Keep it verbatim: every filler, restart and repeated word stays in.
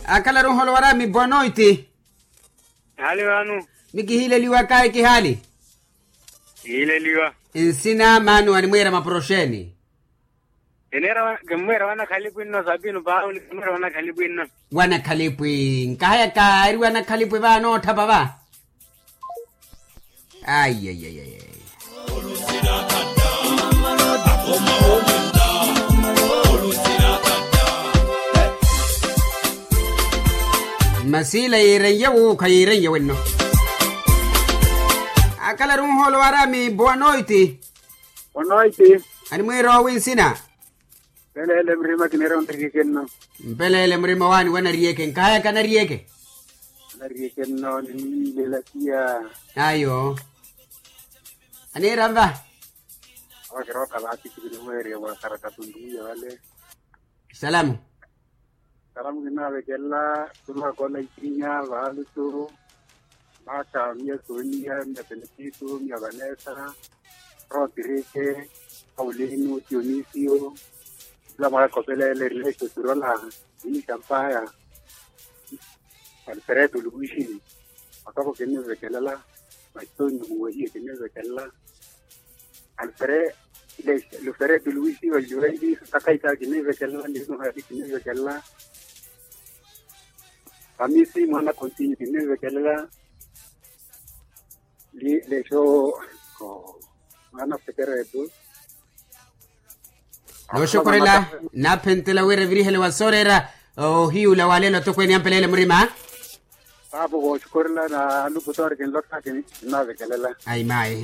Akala ron holo wara mi boa noite. Hali wanu. Miki hile liwa kai ki hali. Hile liwa. Insina manu animwera maprosheni. Enera gemwera wana kalipu ino sabinu ba uni gemwera wana kalipu ino. Wana kalipu nkaya ka iri wana kalipu ba no tapa ba. Ay ay ay ay. Masila irenye wo ka irenye wenno. Akala rum holo warami boa noite. Boa noite. Ani mwero winsina. Pelele mrima kinera untrikenno. Pelele mrima wani wana rieke nkaya kana rieke. Kana rikenno ni lelatia. Ayo. Ani ramba. Awakiro kalati kibirwere wa sarakatundu wale. Salamu. Salamu gina wekella tuma kola ikinya valutu. Maka mia sonia mia benefitu mia Vanessa. Rodrigue, Paulino, Dionisio. La mala copela le rilecho surola. Ini campaya. Alfredo Luigi. Acabo que no wekella la. Maitoni muwe que no wekella. Alfredo Alfredo Luigi wa Juventus takaita que no wekella ni no hadi que no wekella. Amisi mwana continue que no wekella. Li le show ana fekere tu. No shokorela na pentela were virihele wasorera o hiula walelo to kweni ampelele mrima. Abo go shokorela na luputor que lokta que na wekella. Ay mai